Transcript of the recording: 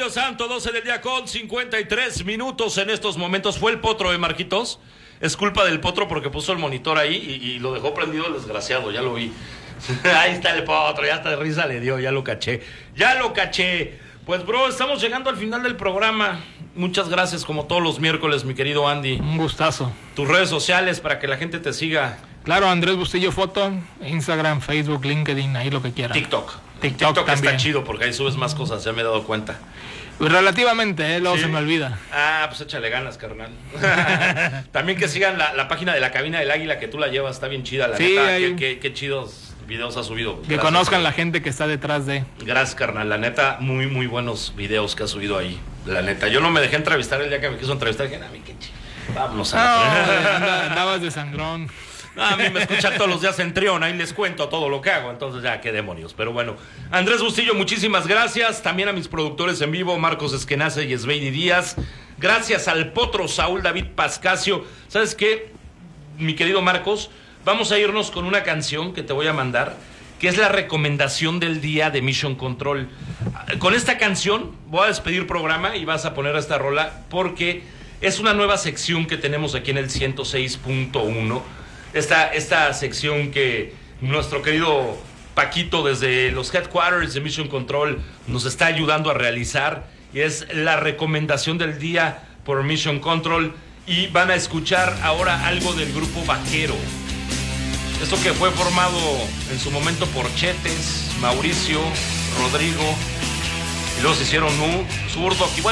Jueves Santo, 12 del día con 53 minutos en estos momentos. Fue el potro, Marquitos. Es culpa del potro porque puso el monitor ahí y lo dejó prendido el desgraciado, ya lo vi. Ahí está el potro, ya hasta de risa le dio, ya lo caché. Pues, bro, estamos llegando al final del programa. Muchas gracias, como todos los miércoles, mi querido Andy. Un gustazo. Tus redes sociales para que la gente te siga. Claro, Andrés Bustillo Foto, Instagram, Facebook, LinkedIn, ahí lo que quieran. TikTok TikTok también. Está chido porque ahí subes más cosas, ya me he dado cuenta. Relativamente, luego ¿Sí? Se me olvida. Pues échale ganas, carnal. También que sigan la página de la Cabina del Águila, que tú la llevas, está bien chida, la Sí, neta. ahí... Qué chidos videos has subido. Que conozcan la gente que está detrás de. Gracias, carnal, la neta, muy, muy buenos videos que has subido ahí, la neta. Yo no me dejé entrevistar el día que me quiso entrevistar, dije, qué chido. Vámonos a andabas de sangrón. A mí me escuchan todos los días en Trión, ahí les cuento todo lo que hago, entonces ya, qué demonios. Pero bueno, Andrés Bustillo, muchísimas gracias. También a mis productores en vivo, Marcos Esquenace y Sveidi Díaz. Gracias al potro Saúl David Pascasio. ¿Sabes qué, mi querido Marcos? Vamos a irnos con una canción que te voy a mandar, que es la recomendación del día de Mission Control. Con esta canción voy a despedir programa y vas a poner esta rola porque es una nueva sección que tenemos aquí en el 106.1. Esta sección que nuestro querido Paquito desde los headquarters de Mission Control nos está ayudando a realizar, y es la recomendación del día por Mission Control. Y van a escuchar ahora algo del grupo Vaquero. Esto que fue formado en su momento por Chetes, Mauricio, Rodrigo, y luego se hicieron Zurdo.